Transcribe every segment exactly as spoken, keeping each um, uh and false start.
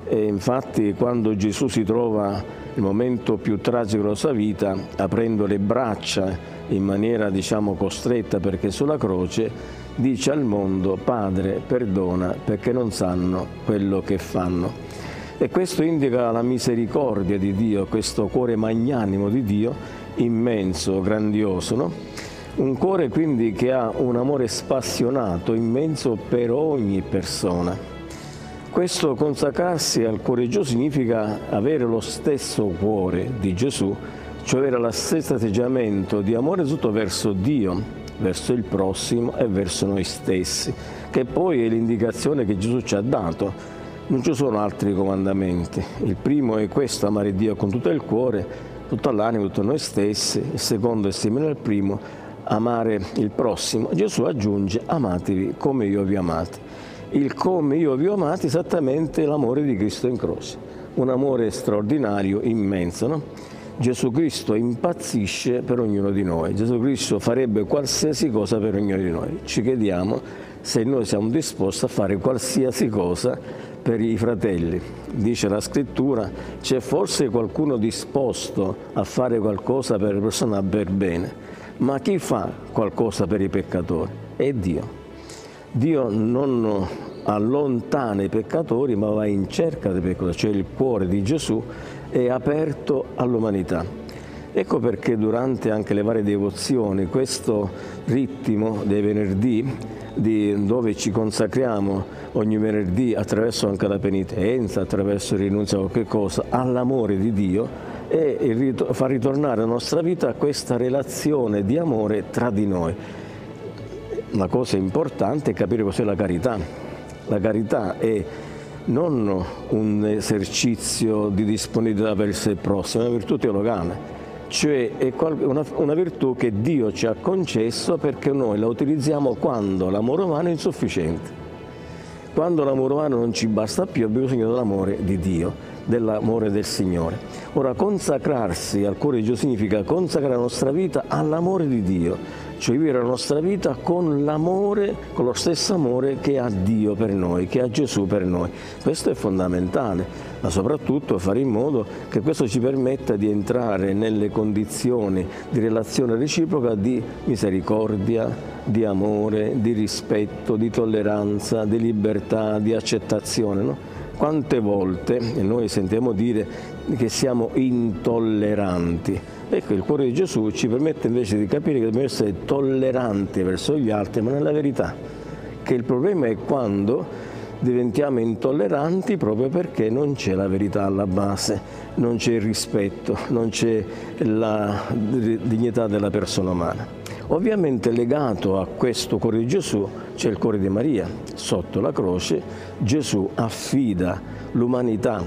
E infatti quando Gesù si trova nel momento più tragico della sua vita, aprendo le braccia in maniera diciamo costretta perché sulla croce, dice al mondo: Padre, perdona perché non sanno quello che fanno. E questo indica la misericordia di Dio, questo cuore magnanimo di Dio, immenso, grandioso, no? Un cuore quindi che ha un amore spassionato, immenso per ogni persona. Questo consacrarsi al cuore di Gesù significa avere lo stesso cuore di Gesù, cioè avere lo stesso atteggiamento di amore tutto verso Dio, verso il prossimo e verso noi stessi, che poi è l'indicazione che Gesù ci ha dato. Non ci sono altri comandamenti. Il primo è questo: amare Dio con tutto il cuore, tutta l'anima, tutto noi stessi. Il secondo è simile al primo: amare il prossimo. Gesù aggiunge: amatevi come io vi ho amati. Il come io vi ho amati è esattamente l'amore di Cristo in croce, un amore straordinario, immenso, no? Gesù Cristo impazzisce per ognuno di noi. Gesù Cristo farebbe qualsiasi cosa per ognuno di noi. Ci chiediamo se noi siamo disposti a fare qualsiasi cosa per i fratelli. Dice la Scrittura: c'è forse qualcuno disposto a fare qualcosa per le persone per bene, ma chi fa qualcosa per i peccatori? È Dio. Dio non allontana i peccatori, ma va in cerca dei peccatori, cioè il cuore di Gesù è aperto all'umanità. Ecco perché durante anche le varie devozioni, questo ritmo dei venerdì, di, dove ci consacriamo ogni venerdì attraverso anche la penitenza, attraverso il rinunzio a qualche cosa, all'amore di Dio, e fa ritornare alla nostra vita questa relazione di amore tra di noi. La cosa importante è capire cos'è la carità. La carità è non un esercizio di disponibilità verso il prossimo, è una virtù teologale, cioè è una, una virtù che Dio ci ha concesso perché noi la utilizziamo quando l'amore umano è insufficiente. Quando l'amore umano non ci basta più, abbiamo bisogno dell'amore di Dio, dell'amore del Signore. Ora, consacrarsi al cuore di Gesù significa consacrare la nostra vita all'amore di Dio, cioè vivere la nostra vita con l'amore, con lo stesso amore che ha Dio per noi, che ha Gesù per noi. Questo è fondamentale, ma soprattutto fare in modo che questo ci permetta di entrare nelle condizioni di relazione reciproca, di misericordia, di amore, di rispetto, di tolleranza, di libertà, di accettazione, no? Quante volte noi sentiamo dire che siamo intolleranti. Ecco, il cuore di Gesù ci permette invece di capire che dobbiamo essere tolleranti verso gli altri, ma nella verità, che il problema è quando diventiamo intolleranti proprio perché non c'è la verità alla base, non c'è il rispetto, non c'è la dignità della persona umana. Ovviamente legato a questo cuore di Gesù c'è il cuore di Maria. Sotto la croce Gesù affida l'umanità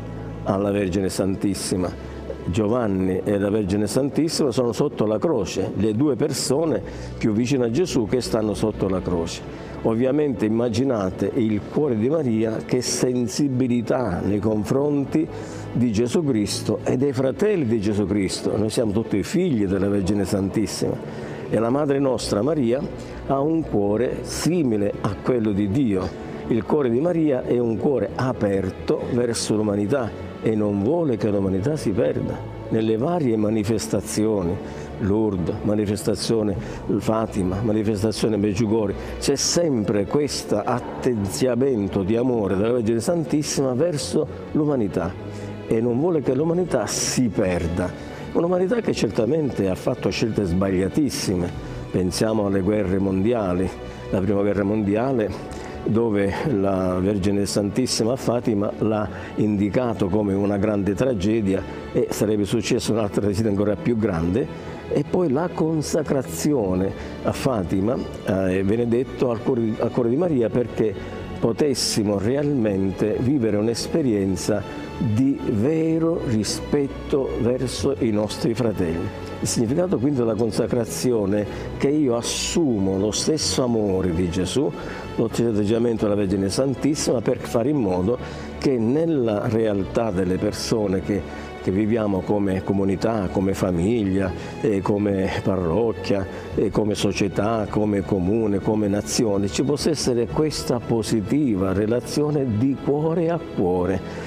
alla Vergine Santissima. Giovanni e la Vergine Santissima sono sotto la croce, le due persone più vicine a Gesù che stanno sotto la croce. Ovviamente immaginate il cuore di Maria, che sensibilità nei confronti di Gesù Cristo e dei fratelli di Gesù Cristo. Noi siamo tutti figli della Vergine Santissima. E la Madre nostra Maria ha un cuore simile a quello di Dio. Il cuore di Maria è un cuore aperto verso l'umanità e non vuole che l'umanità si perda. Nelle varie manifestazioni, Lourdes, manifestazione Fatima, manifestazione Medjugorje, c'è sempre questo atteggiamento di amore della Vergine Santissima verso l'umanità e non vuole che l'umanità si perda. Un'umanità che certamente ha fatto scelte sbagliatissime. Pensiamo alle guerre mondiali, la prima guerra mondiale, dove la Vergine Santissima Fatima l'ha indicato come una grande tragedia e sarebbe successa un'altra tragedia ancora più grande, e poi la consacrazione a Fatima, eh, viene detto al cuore, al cuore di Maria, perché potessimo realmente vivere un'esperienza di vero rispetto verso i nostri fratelli. Il significato quindi della consacrazione è che io assumo lo stesso amore di Gesù, lo stesso atteggiamento della Vergine Santissima, per fare in modo che nella realtà delle persone che, che viviamo come comunità, come famiglia, eh, come parrocchia, eh, come società, come comune, come nazione, ci possa essere questa positiva relazione di cuore a cuore.